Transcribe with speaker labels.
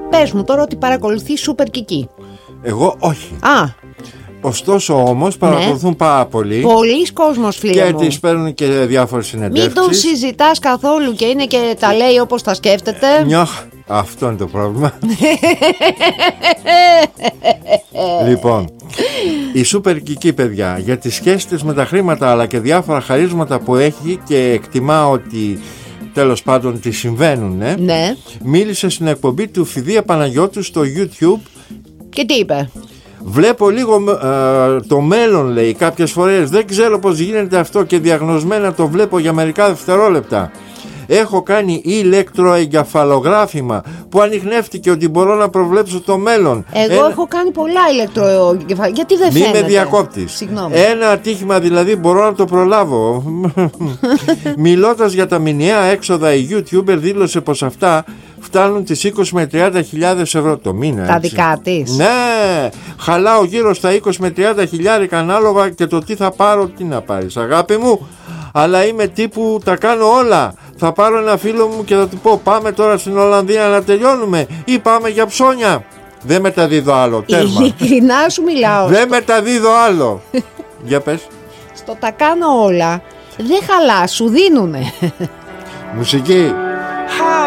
Speaker 1: Πες μου τώρα ότι παρακολουθεί Super Kiki.
Speaker 2: Εγώ όχι.
Speaker 1: Α.
Speaker 2: Ωστόσο όμως παρακολουθούν πάρα πολύ.
Speaker 1: Πολλοί κόσμος, φίλε
Speaker 2: και
Speaker 1: μου.
Speaker 2: τις παίρνουν και διάφορες συνεντεύξεις.
Speaker 1: Μην τον συζητάς καθόλου και είναι και τα λέει όπως τα σκέφτεται.
Speaker 2: Αυτό είναι το πρόβλημα. Λοιπόν, η Super Kiki, παιδιά, για τις σχέσεις της με τα χρήματα αλλά και διάφορα χαρίσματα που έχει και εκτιμά ότι τέλος πάντων τι συμβαίνουν,
Speaker 1: ναι.
Speaker 2: Μίλησε στην εκπομπή του Φιδία Παναγιώτου στο YouTube.
Speaker 1: Και τι είπε?
Speaker 2: Βλέπω λίγο το μέλλον, λέει, κάποιες φορές. Δεν ξέρω πως γίνεται αυτό και διαγνωσμένα το βλέπω για μερικά δευτερόλεπτα. Έχω κάνει ηλεκτροεγκεφαλογράφημα που ανιχνεύτηκε ότι μπορώ να προβλέψω το μέλλον.
Speaker 1: Εγώ έχω κάνει πολλά ηλεκτροεγκεφαλογράφημα. Γιατί δεν φαίνεται?
Speaker 2: Μη με διακόπτεις.
Speaker 1: Συγγνώμη.
Speaker 2: Ένα ατύχημα δηλαδή μπορώ να το προλάβω. Μιλώντας για τα μηνιαία έξοδα, η YouTuber δήλωσε πως αυτά φτάνουν τις 20 με 30.000 ευρώ το μήνα.
Speaker 1: Τα δικά της?
Speaker 2: Ναι, χαλάω γύρω στα 20 με 30 χιλιάρικα ανάλογα και το τι θα πάρω. Τι να πάρεις, αγάπη μου? Αλλά είμαι τύπου τα κάνω όλα. Θα πάρω ένα φίλο μου και θα του πω πάμε τώρα στην Ολλανδία να τελειώνουμε ή πάμε για ψώνια. Δεν μεταδίδω άλλο, τέρμα.
Speaker 1: Ειλικρινά σου μιλάω.
Speaker 2: Δεν μεταδίδω άλλο. Για πες.
Speaker 1: Στο τα κάνω όλα. Δεν χαλά, σου δίνουνε.
Speaker 2: Μουσική.